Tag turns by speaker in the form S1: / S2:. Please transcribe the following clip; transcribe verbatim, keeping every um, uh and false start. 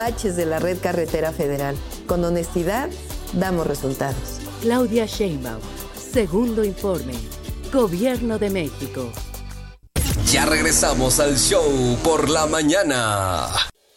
S1: baches de la red carretera federal. Con honestidad, damos resultados.
S2: Claudia Sheinbaum, segundo informe. Gobierno de México.
S3: Ya regresamos al show por la mañana.